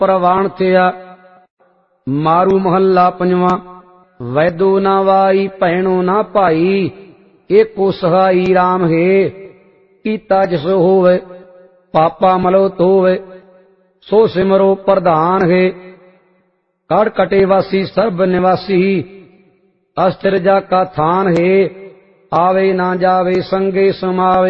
ਪ੍ਰਵਾਨ ਥਿਆ। ਮਾਰੂ ਮਹੱਲਾ ਪੰਜਵਾਂ। ਵੈਦੋ ਨਾ ਵਾਈ ਭੈਣੋ ਨਾ ਭਾਈ, ਏਕੋ ਸਹਾਈ ਰਾਮ ਹੈ। ਕੀਤਾ ਜਿਸ ਹੋਵੇ ਪਾਪਾ ਮਲੋ ਧੋਵੇ, ਸੋ ਸਿਮਰੋ ਪ੍ਰਧਾਨ ਹੈ। ਕੜ ਕਟੇ ਵਾਸੀ ਸਰਬ ਨਿਵਾਸੀ, ਅਸਥਿਰ ਜਾ ਕਾ ਥਾਨ ਹੈ। ਆਵੇ ਨਾ ਜਾਵੇ ਸੰਗੇ ਸਮਾਵੇ,